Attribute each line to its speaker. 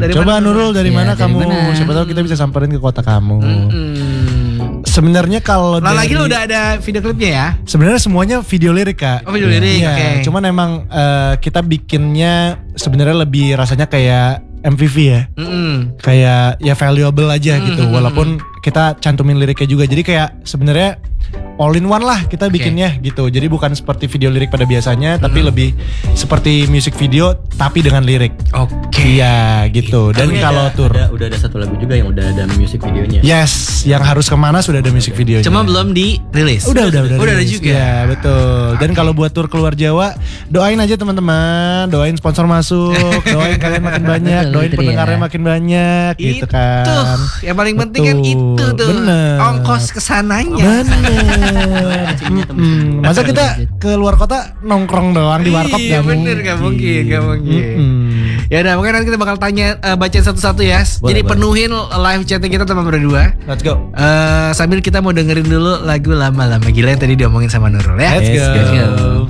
Speaker 1: Coba Nurul dari mana kamu? Mana? Siapa tahu kita bisa samperin ke kota kamu. Sebenarnya kalau
Speaker 2: lagi lu udah ada video klipnya ya?
Speaker 1: Sebenarnya semuanya video lirik Kak.
Speaker 2: Oh video lirik,
Speaker 1: ya,
Speaker 2: oke.
Speaker 1: Cuman emang kita bikinnya sebenarnya lebih rasanya kayak MVV ya. Kayak ya valuable aja gitu. Walaupun kita cantumin liriknya juga. Jadi kayak sebenarnya all in one lah kita bikinnya gitu. Jadi bukan seperti video lirik pada biasanya, tapi lebih seperti music video tapi dengan lirik. Iya gitu. Dan kalau tour
Speaker 3: udah ada satu lagu juga yang udah ada music videonya.
Speaker 1: Yes, yang harus kemana sudah ada music videonya.
Speaker 2: Cuma belum dirilis.
Speaker 1: Udah
Speaker 2: ada juga.
Speaker 1: Ya betul. Dan kalau buat tour keluar Jawa, doain aja teman-teman, doain sponsor masuk, doain kalian makin banyak, doain pendengarnya makin banyak, gitu kan.
Speaker 2: Itu yang paling penting kan itu tuh.
Speaker 1: Bener.
Speaker 2: Ongkos kesananya.
Speaker 1: Bener. Masa kita ke luar kota nongkrong doang di warkop?
Speaker 2: Iya bener, gak mungkin. Ya udah, mungkin nanti kita bakal tanya bacain satu-satu ya. Jadi penuhin live chatnya kita teman berdua.
Speaker 1: Let's go.
Speaker 2: Sambil kita mau dengerin dulu lagu lama-lama gila yang tadi diomongin sama Nurul ya.
Speaker 1: Let's go.